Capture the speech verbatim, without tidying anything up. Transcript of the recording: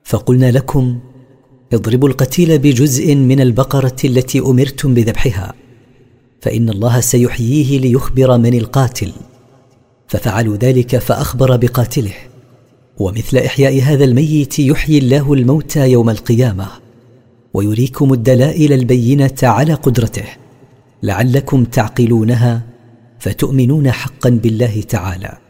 فقلنا لكم: اضربوا القتيل بجزء من البقرة التي أمرتم بذبحها، فإن الله سيحييه ليخبر من القاتل. ففعلوا ذلك فأخبر بقاتله. ومثل إحياء هذا الميت يحيي الله الموتى يوم القيامة، ويريكم الدلائل البينة على قدرته لعلكم تعقلونها فتؤمنون حقا بالله تعالى.